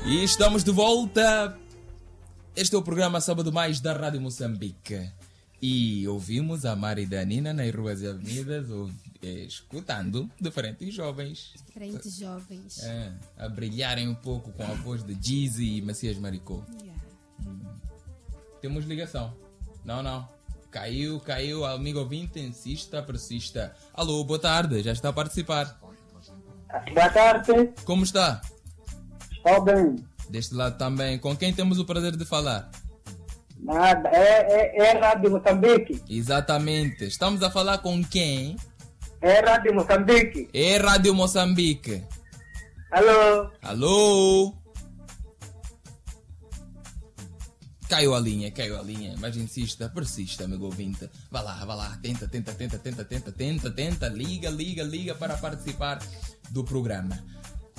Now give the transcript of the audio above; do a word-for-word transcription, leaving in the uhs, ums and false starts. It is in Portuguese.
E estamos de volta. Este é o programa Sábado Mais da Rádio Moçambique. E ouvimos a Mari e a Nina nas ruas e avenidas, ou, eh, escutando diferentes jovens. Diferentes jovens. É, a brilharem um pouco com a voz de Jeezy e Messias Maricô. Yeah. Hum. Temos ligação. Não, não. Caiu, caiu. Amigo ouvinte, insista, persista. Alô, boa tarde. Já está a participar. Boa tarde. Como está? Estou bem. Deste lado também. Com quem temos o prazer de falar? Nada. É, é, é Rádio Moçambique. Exatamente. Estamos a falar com quem? É Rádio Moçambique. É Rádio Moçambique. Alô. Alô? Caiu a linha, caiu a linha. Mas insista, persista, amigo ouvinte. Vá lá, vá lá. Tenta, tenta, tenta, tenta, tenta, tenta, tenta. Liga, liga, liga para participar do programa.